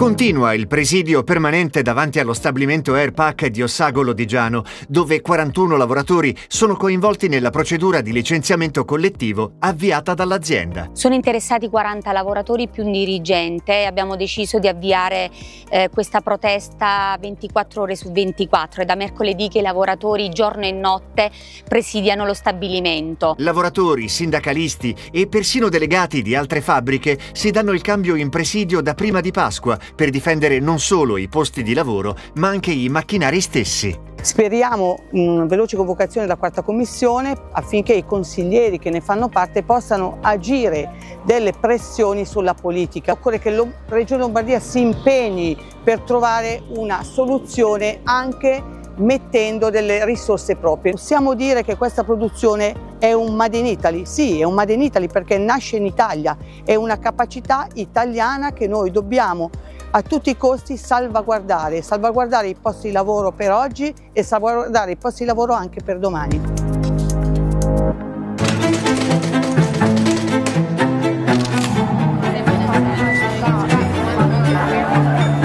Continua il presidio permanente davanti allo stabilimento Airpac di Ossagolo di Giano, dove 41 lavoratori sono coinvolti nella procedura di licenziamento collettivo avviata dall'azienda. Sono interessati 40 lavoratori più un dirigente. Abbiamo deciso di avviare questa protesta 24 ore su 24. È da mercoledì che i lavoratori giorno e notte presidiano lo stabilimento. Lavoratori, sindacalisti e persino delegati di altre fabbriche si danno il cambio in presidio da prima di Pasqua per difendere non solo i posti di lavoro, ma anche i macchinari stessi. Speriamo in veloce convocazione della quarta commissione affinché i consiglieri che ne fanno parte possano agire delle pressioni sulla politica. Occorre che la Regione Lombardia si impegni per trovare una soluzione anche mettendo delle risorse proprie. Possiamo dire che questa produzione è un Made in Italy? Sì, è un Made in Italy perché nasce in Italia, è una capacità italiana che noi dobbiamo a tutti i costi salvaguardare i posti di lavoro per oggi e salvaguardare i posti di lavoro anche per domani.